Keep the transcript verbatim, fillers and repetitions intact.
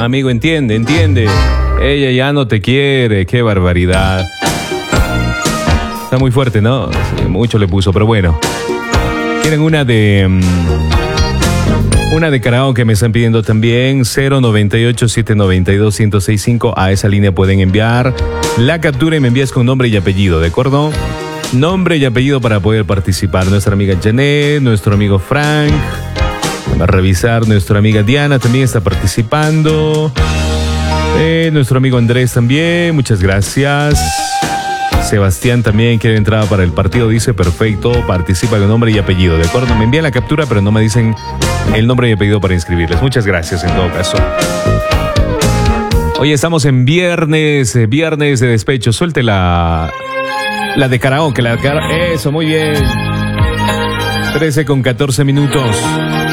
Amigo, entiende, entiende. Ella ya no te quiere, qué barbaridad. Está muy fuerte, ¿no? Sí, mucho le puso, pero bueno. Quieren una de... Um, una de karaoke me están pidiendo también. Cero noventa y ocho, siete noventa y dos, ciento sesenta y cinco. A esa línea pueden enviar la captura y me envías con nombre y apellido, ¿de acuerdo? Nombre y apellido para poder participar. Nuestra amiga Janet, nuestro amigo Frank. Va a revisar, nuestra amiga Diana también está participando. Eh, nuestro amigo Andrés también, muchas gracias. Sebastián también quiere entrada para el partido, dice perfecto, participa con nombre y apellido, ¿de acuerdo? Me envían la captura, pero no me dicen el nombre y apellido para inscribirles. Muchas gracias en todo caso. Hoy estamos en viernes, eh, viernes de despecho. Suelte la, la de karaoke, la de karaoke. Eso, muy bien. trece con catorce minutos.